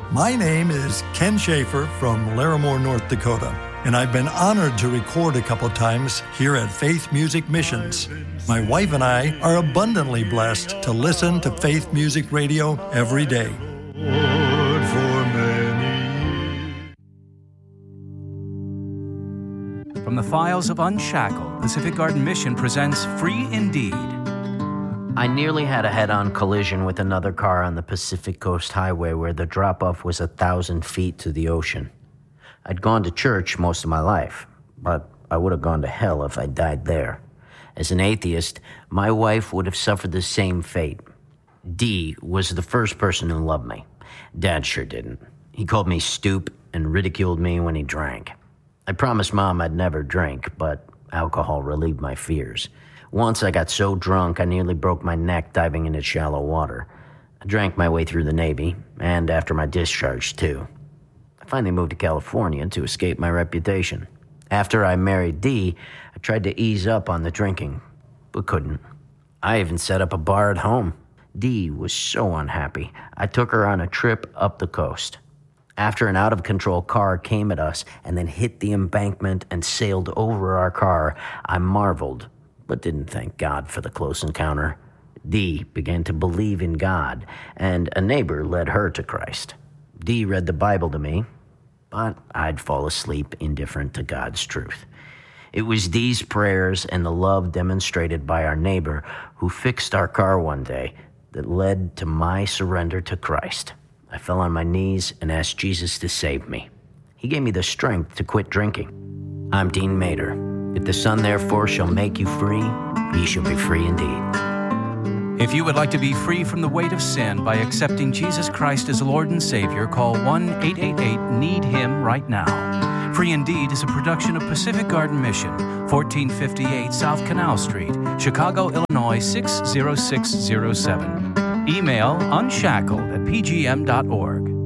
My name is Ken Schaefer from Larimore, North Dakota, and I've been honored to record a couple times here at Faith Music Missions. My wife and I are abundantly blessed to listen to Faith Music Radio every day. From the files of Unshackled, Pacific Garden Mission presents Free Indeed. I nearly had a head-on collision with another car on the Pacific Coast Highway where the drop-off was 1,000 feet to the ocean. I'd gone to church most of my life, but I would have gone to hell if I died there. As an atheist, my wife would have suffered the same fate. Dee was the first person who loved me. Dad sure didn't. He called me stoop and ridiculed me when he drank. I promised Mom I'd never drink, but alcohol relieved my fears. Once I got so drunk I nearly broke my neck diving into shallow water. I drank my way through the Navy, and after my discharge, too. I finally moved to California to escape my reputation. After I married Dee, I tried to ease up on the drinking, but couldn't. I even set up a bar at home. Dee was so unhappy, I took her on a trip up the coast. After an out-of-control car came at us and then hit the embankment and sailed over our car, I marveled, but didn't thank God for the close encounter. Dee began to believe in God, and a neighbor led her to Christ. Dee read the Bible to me, but I'd fall asleep indifferent to God's truth. It was Dee's prayers and the love demonstrated by our neighbor who fixed our car one day that led to my surrender to Christ. I fell on my knees and asked Jesus to save me. He gave me the strength to quit drinking. I'm Dean Mader. If the Son therefore shall make you free, ye shall be free indeed. If you would like to be free from the weight of sin by accepting Jesus Christ as Lord and Savior, call 1-888-NEED-HIM right now. Free Indeed is a production of Pacific Garden Mission, 1458 South Canal Street, Chicago, Illinois 60607. Email unshackled@pgm.org.